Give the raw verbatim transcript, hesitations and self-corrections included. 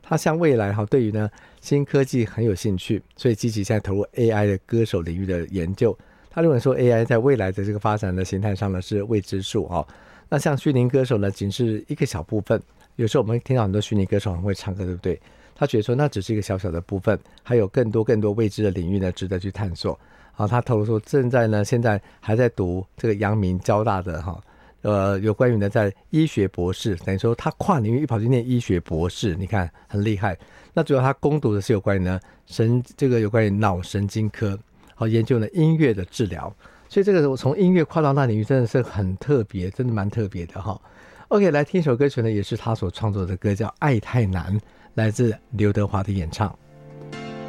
他向未来哈对于呢新科技很有兴趣，所以积极现在投入 A I 的歌手领域的研究。他认为说 A I 在未来的这个发展的形态上呢是未知数哈。那像虚拟歌手呢仅是一个小部分，有时候我们听到很多虚拟歌手很会唱歌，对不对？他觉得说那只是一个小小的部分，还有更多更多未知的领域呢值得去探索。啊，他透露说正在呢现在还在读这个阳明交大的哈。呃，有关于呢，在医学博士，等于说他跨领域跑去念医学博士，你看很厉害。那主要他攻读的是有关于呢神这个有关于脑神经科，好研究呢音乐的治疗。所以这个从音乐跨到那领域真的是很特别，真的蛮特别的哈。OK， 来听一首歌曲呢，也是他所创作的歌，叫《爱太难》，来自刘德华的演唱。